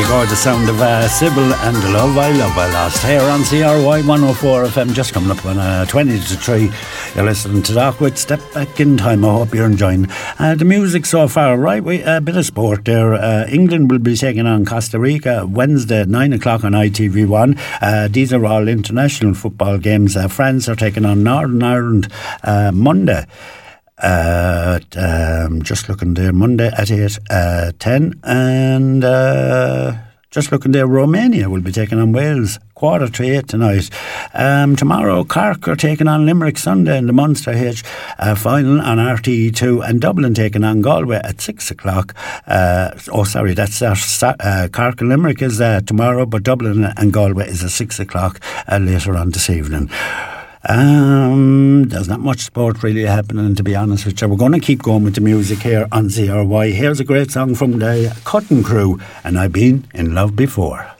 Or the sound of Sybil and the Love I Love I Lost here on CRY 104 FM, just coming up on 20 to 3. You're listening to Doc with Step Back in Time. I hope you're enjoying the music so far. Right, a bit of sport there. England will be taking on Costa Rica Wednesday at 9 o'clock on ITV1. These are all international football games. France are taking on Northern Ireland Monday. Just looking there, Monday at 8:10, and just looking there, Romania will be taking on Wales 7:45 tonight. Tomorrow Cork are taking on Limerick Sunday in the Munster H final on RTE2, and Dublin taking on Galway at 6 o'clock. That's Cork and Limerick is tomorrow, but Dublin and Galway is at 6 o'clock later on this evening. There's not much sport really happening, to be honest with you. We're going to keep going with the music here on CRY. Here's a great song from the Cutting Crew, and I've Been in Love Before.